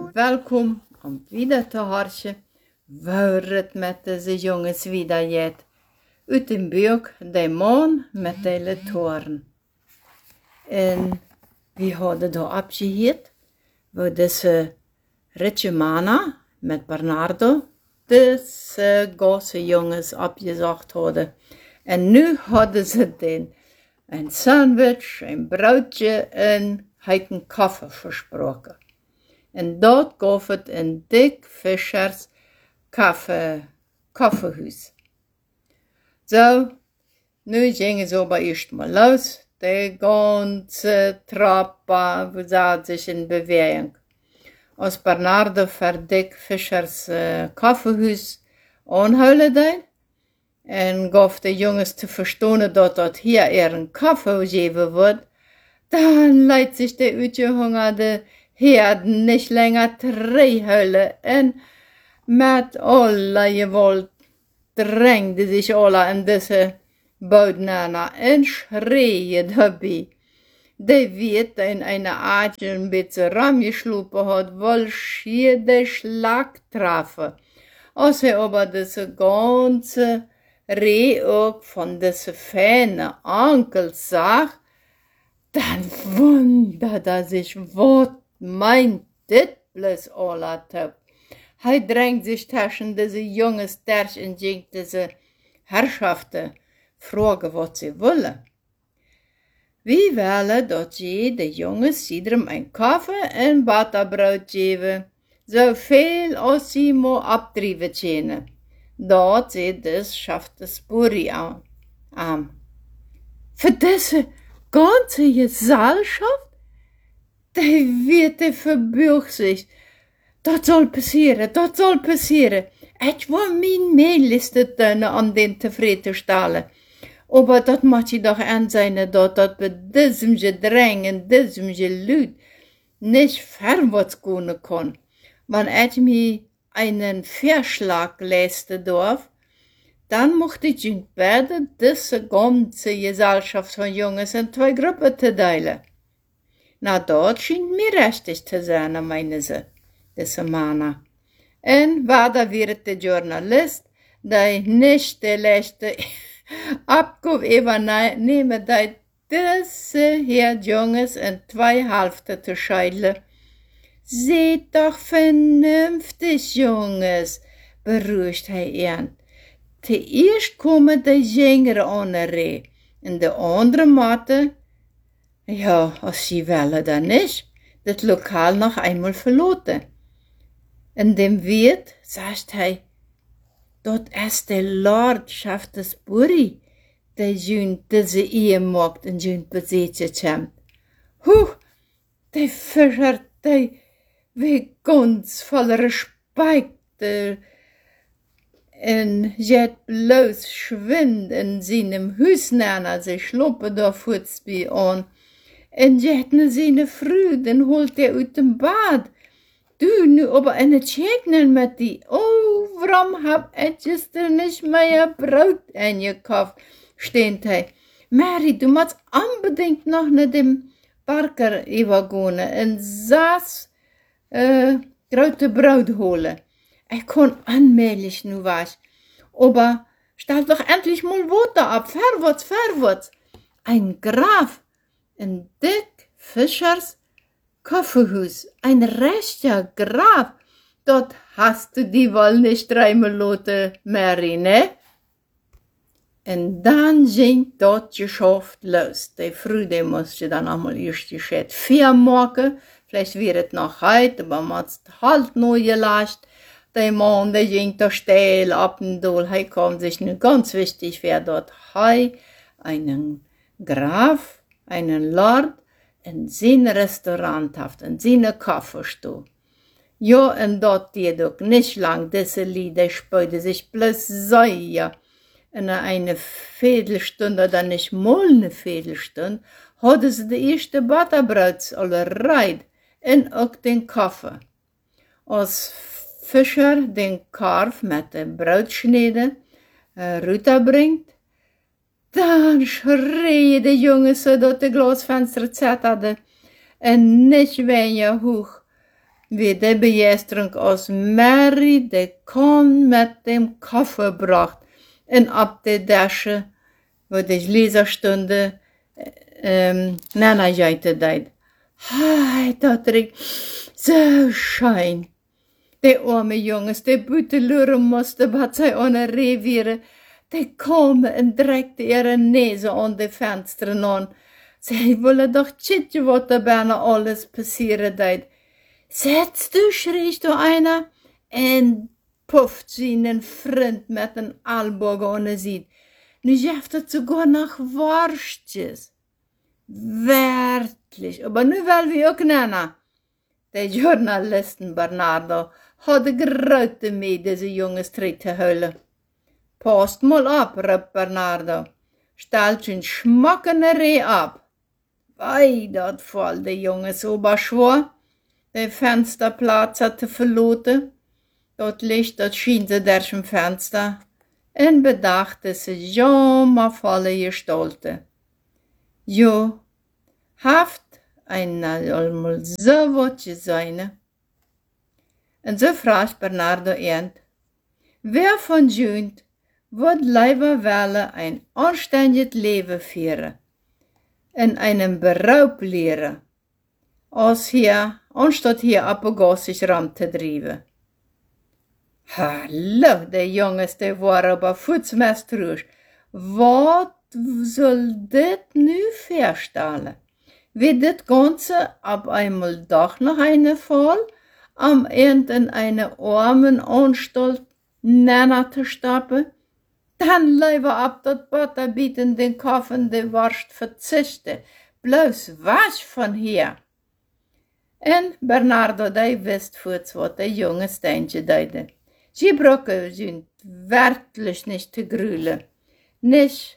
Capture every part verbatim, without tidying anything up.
welkom om wieder te horen waar het met deze jongens wieder gaat. Uit dem buik de man met de letoren. En wie hadden daar abgeheerd? Waar deze Ritje Mana met Bernardo deze große jongens abgezegd hadden. En nu hadden ze den een sandwich, een broodje en een koffie versproken. En dat gaf het een dik Fischers koffie, koffiehuis. Zo, nu gingen ze aber erst mal los. Die ganze Trappe zat sich in Bewegung. Als Bernardo voor dik Fischers uh, koffiehuis aanhouden deed, en gaf de jongens te verstaan dat dat hier er een koffie geven wordt, dan leidt zich de uitgehongerde herden niet langer terughuilen en met alle geweld drängde zich alle in deze boudnana en schreeën daarbij. Die weet in eine Art een beetje ram geslopen had, wel schier de Schlag treffen. Als hij aber deze ganze Reh ook van deze fijne Ankel zag, dan wunderte er sich, wat meint dit bloß alle top. Hij drängt sich tussen deze jongens durch en ging deze Herrschaften vragen wat ze willen. Wie willen dat je de jongens iedereen een koffie en butterbrot geven, zoveel als ze maar abdrijven kunnen. Dat ze dus schafft de sporie aan. aan. Voor deze ganze Gesellschaft, die Wirte verbucht sich. Dat soll passieren, dat soll passieren. Ich will mein Mehliste tun, um den tevreden stellen. Aber dat moet je doch aanzien dat dat bij diesem Gedräng en diesem Geluid nicht vorwärts gehen kann. Wenn ich mir einen Vorschlag leisten darf, dann möchte ich in beide diese ganze Gesellschaft von Jungs in zwei Gruppen zu teilen. Na, das scheint mir richtig zu sein, meine sie, diese Mana. Und weiter wird der Journalist, der nicht der letzte Abkauf übernehmen, der diese hier Jungs in zwei Hälften zu scheiden. Seht doch vernünftig, Jungs, beruhigt er ihn. Zuerst kommen die Jüngeren an der Reh, und die andere Matte, ja, als sie wollen dann nicht, das Lokal noch einmal verlassen. In dem Wirt sagt er, dort ist der Lordschaft des Buri, der jün diese Ehe macht und jün Besitzer kommt. Huch, der Fischer, der wie ganz voll Respekt, der en jet bloß schwind in seinem Hüsnana, sie schluppe da vorzbi an. En jet ne seine Früh, den holt er aus dem Bad. Du, nu aber eine Tschegnen mit die. Oh, warum hab ich gestern nicht mehr Brot eingekauft? Steht er. Mary, du musst unbedingt noch ne dem Barker übergehen und saß, äh, grote Brot holen. Ich kann allmählich nur was. Aber stell doch endlich mal Wasser ab. Vorwärts, vorwärts. Ein Graf. Ein dick Fischers Kaffeehaus. Ein rechter Graf. Dort hast du die wohl nicht dreimal lote, Mary, ne? Und dann ging dort Geschäft los. Die Früh, die musste dann einmal erst die Schäd vier machen. Vielleicht wird es noch heute, aber man hat halt neu gelassen. Der Mann, der ging da steil ab und dohl, er kam sich nun ganz wichtig, wer dort hei einen Graf, einen Lord, in sein Restaurant haft, in seine Kaffeestube. Ja, und dort geht auch nicht lang, diese Lieder spielte sich bloß sehr. In eine Viertelstunde oder nicht mal eine Viertelstunde, hatte sie die erste Butterbrots alle reit und auch den Kaffee. Als Fischer den Karf mit der Brotschneide äh, runterbringt, dann schreien die Jungs so, dass die Glasfenster zetterte und nicht weniger hoch. wie de Begeisterung aus Mary, de kon mit dem Koffer bracht und ab de Dasche, wo de Leserstunde ähm, Nana jeite deit. Hai, dat riecht so schön. De arme Jungs, de butelure moesten wat zij ohne revieren. De komen en drekte ihre Nase an de Fenstern an. Zij willen doch tjitje wat da bijna alles passieren deit. Setz du, schriest du einer, en pufft sie einen Freund mit den Ellbogen ohne sieht. Nu jeft het sogar nach Warstjes. Werklich, aber nu will wir auch nennen. Der Journalisten Bernardo hadde grote mee deze jongens terug te huilen. Past mal ab, riep Bernardo. Stelt zijn schmakkende ree ab. Wei, dat valt de jongens ober schwor. De Fensterplatz te verloten. Dat licht, dat schien ze durch im Fenster. En bedachte ze jammervolle Gestalte. Jo, haft ein allmal so wat je zijn. En so fragt Bernardo ernt, wer von junt wird lieber welle ein anständiges Leben führen, in einem Beraub lehren, als hier, anstatt hier apogassisch ram te drijven. Hallo, de jongens, die waren aber voetsmestruus. Wat soll dit nu verstellen? Wird das Ganze ab einmal doch noch eine Fall, am Ende in eine armen Anstalt nenner zu stappen? Dann lieber ab dat Butter bieten den Kaffen de Wurst verzichten, bloß was von hier. En Bernardo, die wist voets wat de jonge Steintje deide. Sie brokken sind wirklich nicht zu grülen. Nicht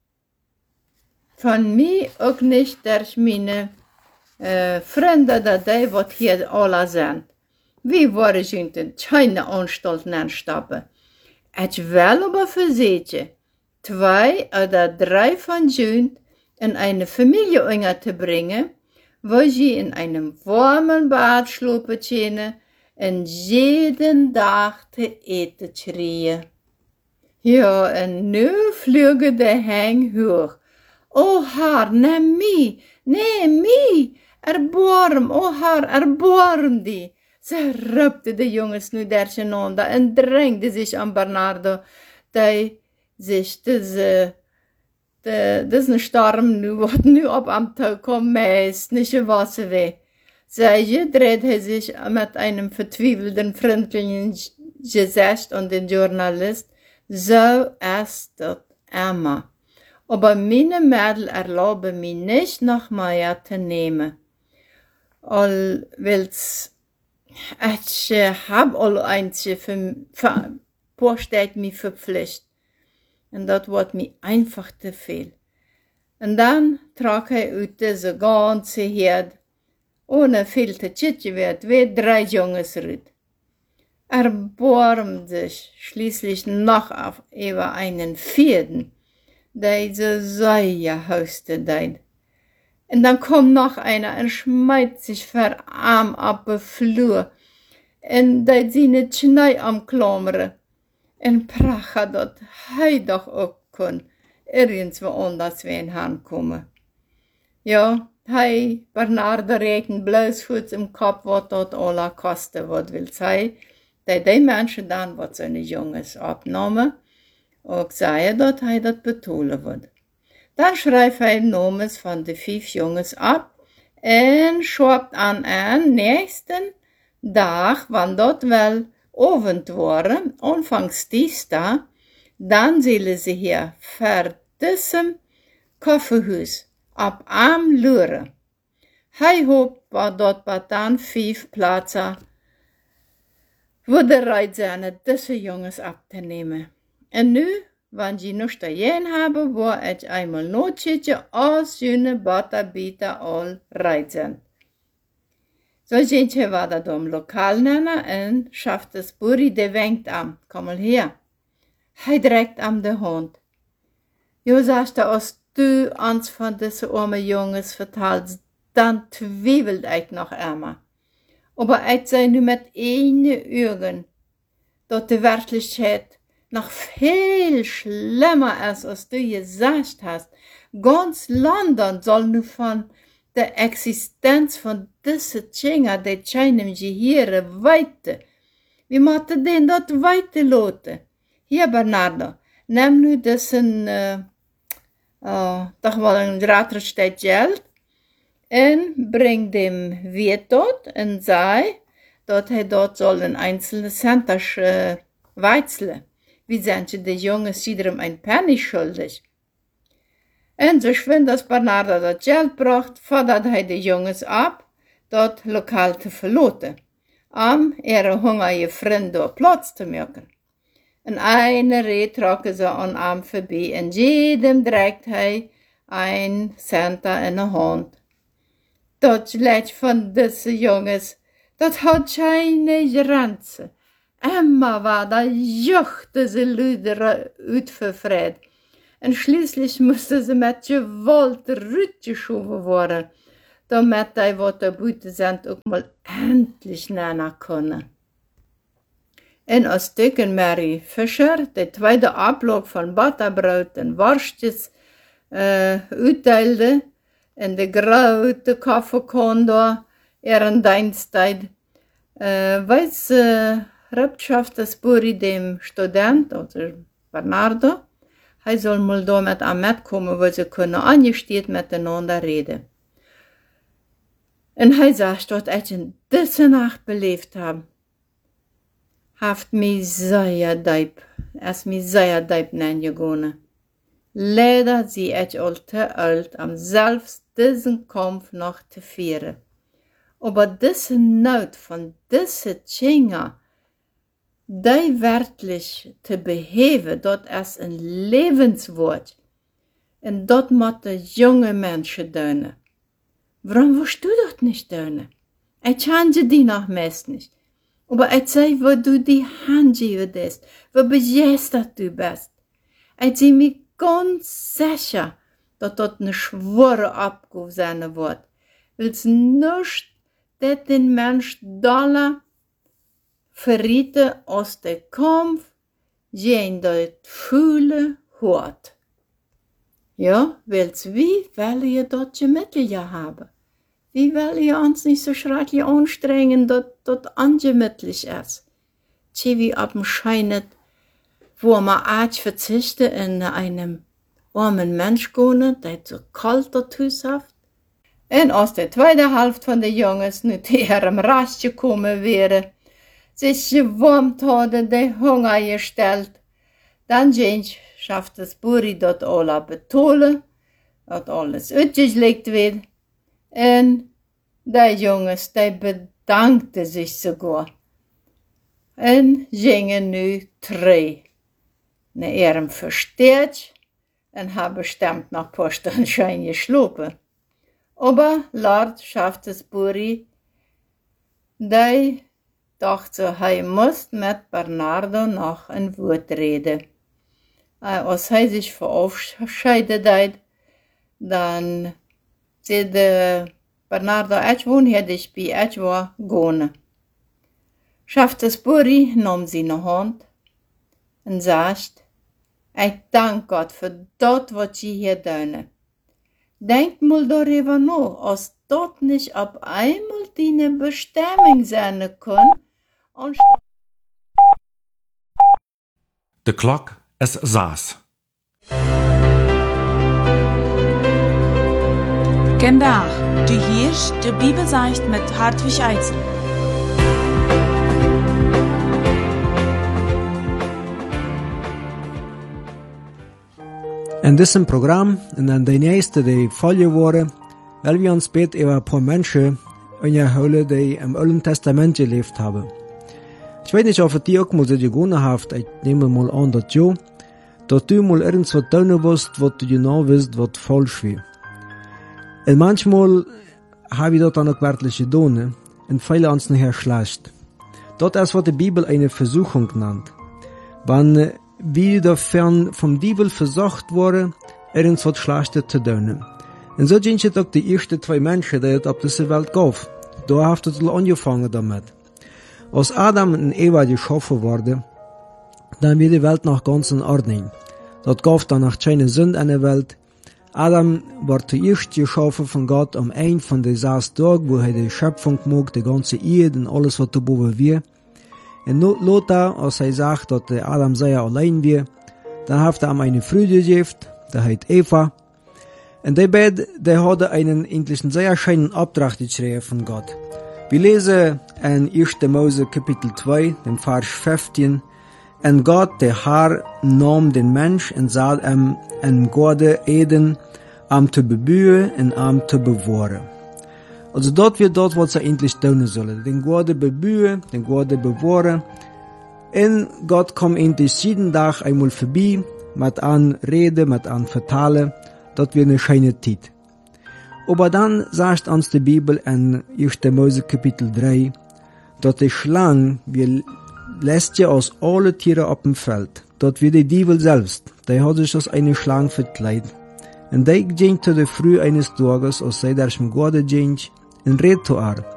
von mir, auch nicht durch meine äh, Freunde, die wat hier alle sind. Wie waren sie in keine Anstalten anstappen. Ich will aber versehen, zwei oder drei von ihnen in eine Familie unter zu bringen, wo sie in einem warmen Bad schlafen können und jeden Tag zu eten kriegen. Ja, und nu vliegen de Hang hoch. O Herr, neem mij, neem mij, erbarm, o Herr, erbarm die. Ze rupte de jongens nu durcheinander en drängte sich an Bernardo, die sich diese, de, diesen Sturm nu, wat nu op am Tag kommt, meist nicht was weh. Zij drehte sich mit einem verzweifelten, freundlichen Gesicht an den Journalist. So ist das immer. Aber meine Mädel erlauben mir nicht noch mehr zu nehmen. All wills, ich hab all eins für, für, vorstellt mich verpflichtet. Und das wird mir einfach zu viel. Und dann trag er aus diese ganze Herde, ohne viel zu tschitschen wird, wie drei Jungs rüt. Erbarmt sich schließlich noch auf über einen vierten, der so sehr höchste deit. Und dann kommt noch einer und schmeißt sich verarm ab den Flur und deit seine Schnei am Klammern. Und pracha dort, hei doch auch kun, irgendwo anders wen herankommen. Ja, hei, Bernardo rechnet bloß Fuß im Kopf, was dort alle kosten, was will sei. Die, die Menschen dann, was seine Jungs abnehmen, und sagen, dass er das betonen wird. Dann schreibt er Nomen von den fünf Jungs ab und schreibt an einen nächsten Tag, wann dort wel Abend war, anfangs Dienstag, dann sollen sie hier vor diesem Kaffeehaus ab am Lure. Hij hoopt war dort bei dann fünf Plätze, wo der bereit sind, diese Jungs abzunehmen. Und nu, wenn sie noch stehen haben, wo ich einmal notschitje, als jene Butterbieter all reit sind. So sind sie weiter da im Lokal nennen und schafft das Buri, der winkt am, komm mal her. Hij direkt am der Hund. Jo, sagst du, als du ans von diesen armen Jungs vertalst, dann zweifelt ich noch einmal. Aber ich sei nu mit eine Augen, dass die Wirklichkeit noch viel schlimmer ist, als du gesagt hast. Ganz London soll nu von der Existenz von diesen Tschinga, die scheinen Gehirn weiter. Wie macht ihr denn dort weiterlassen? Hier, Bernardo, nimm nu diesen, äh, uh, doch wel een gratis tijd geld en bring dem Wirt dort en zei dat hij dort soll een einzelne centers uh, weizelen. Wie sind je de jongens iedereen een penny schuldig? En so schwind als Bernardo dat geld bracht, fordert hij de jongens ab, dat lokaal te verlaten, om ihre hungrige vrienden Platz te maken. En eine Reh trokken ze aan hem voorbij en jedem dreigt hij een center in de hand. Dat lijkt van deze jongens, dat had geen grenzen. Immer war da juchte ze luidere uitvervreid. En schließlich musste ze met gewalt rutgeschoven worden, damit hij wat de buiten zijn ook mal endlich nennen kunnen. En als Dicken Mary Fischer, de tweede oplog van butterbrood en worstjes, uh, uitdeelde, in de grote koffiekontor, ihren Diensttijd, uh, wees uh, Rupschaftersburi dem Student, also Bernardo, hij soll mal da mit am mitkommen, wo sie können angesteht miteinander reden. En hij sagt, dat ich in diese Nacht beleefd habe, haft mi sehr diep, es mi sehr diep neingegone. Leider sie ich al te alt, am selbst diesen Kampf noch zu führen. Aber diese Not von diese Tschinga, die wirklich zu beheben, dat es ein Lebenswort, und dat moet de junge Menschen doen. Warum willst du das nicht tun? Ich change die noch meist nicht. Aber ich sei, wo du die Hand gibst, wo begeistert du bist. Ich sei mir ganz sicher, dass das eine schwere Abgabe sein wird. Weil es nicht, dass den Mensch dollar verrieten aus dem Kampf, gegen das Fühlen hat. Ja, weil wie will ihr das Mittel ja haben? Wie will ihr uns nicht so schrecklich anstrengen, dass das angemütlich ist? Tja, wie abscheinend, wo man arg verzichten in einem armen Mensch gehen, der so kalt dort hat. Und aus der zweiten Hälfte von den Jungs nicht ihrem Rast gekommen wäre, sich gewärmt hadden, die Hunger gestellt, dann schafft das Buri dort alle betonen, dat alles uitgelegt wird. En die Jungs, die bedankten sich sogar. En gingen nu drei naar ihrem Versteht en haben bestimmt noch paar Stunden schön geschlafen. Aber Lord schafft es Buri, die dachte, hij muss mit Bernardo noch ein Wort reden. Als hij zich verabschiedet hat, dann zei Bernardo etwa, hätte ich bei etwa gehen. Schaftersburi nahm seine Hand und sagt, ich danke Gott für das, was Sie hier tun. Denk mal darüber nach, als das nicht auf einmal deine Bestimmung sein kann. De klok is zes. Vandaag, du hörst de Bibelsicht mit Hartwig Eitzel. In diesem Programm, in de nächste die Folge worden, will wir uns beten über ein paar Menschen in der Hölle, die im Alten Testament gelebt haben. Ich weiß nicht, ob die auch mal so gewonnen habt, ich nehme mal an, dass ja, dass du mal irgendwas tun wirst, was du genau weißt, was falsch ist. Und manchmal habe ich das dann auch wirklich getan, und viele uns nachher schlecht. Das ist, was die Bibel eine Versuchung nennt. Wenn wir davon vom Diebel versucht worden, irgendwas Schlechtes zu tun. Und so sind es auch die ersten zwei Menschen, die es auf dieser Welt gab. da hat es angefangen damit. Als Adam und Eva geschaffen wurde, dann wird die Welt noch ganz in Ordnung. Dort gab dann noch keine Sünde in der Welt. Adam war zuerst geschaffen von Gott am ein von den sechs Tagen, wo er die Schöpfung mag, die ganze Erde und alles, was da boven wir. Und Lothar, als er sagt, dass der Adam sehr allein wir, dann hat er ihm eine Frau gegeben, die heißt Eva. Und die beiden, die hatten einen eigentlich einen sehr schönen Auftrag geschrieben von Gott. Wir lesen in erster Mose Kapitel zwei, den Vers fünfzehn. Und Gott, der Herr, nahm den Mensch und sah ihm in Garten Eden, am zu bebühen und am zu bewahren. Also dort wird dort, was er endlich tun soll. Den Garten bebühen, den Garten bewahren. Und Gott kommt endlich jeden Tag einmal vorbei, mit an Reden, mit an Vertalen. Das wird eine schöne Zeit. Aber dann sagt uns die Bibel in erster Mose Kapitel drei, dass die Schlange, wir lässt ja aus alle Tiere auf dem Feld. Dort wird die Diebel selbst, der hat sich als eine Schlange verkleidet. Und der ging zu der Früh eines Tages, als sei der im Garten ging, und redet zu ihr.